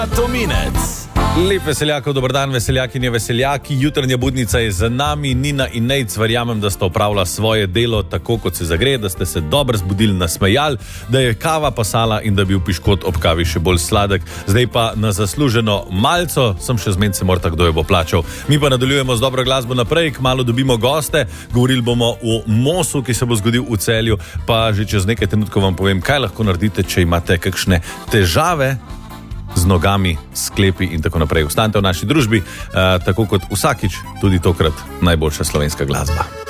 Tominec. Lep veseljakov, dober dan, veseljakinje, veseljaki. Jutranja budnica je za nami, Nina in Nejc, verjamem, da ste opravila svoje delo tako, kot se zagre, da ste se dobro zbudili, nasmejali, da je kava pasala in da bi bil piškot ob kavi še bolj sladek. Zdaj pa na zasluženo malco, sem še zmen se morta, kdo jo bo plačal. Mi pa nadaljujemo z dobro glasbo naprej, kmalu dobimo goste, govorili bomo o Mosu, ki se bo zgodil v Celju, pa že čez nekaj trenutkov vam povem, kaj lahko naredite, če imate kakšne težave z nogami, sklepi in tako naprej. Ostanite v naši družbi, tako kot vsakič, tudi tokrat najboljša slovenska glasba.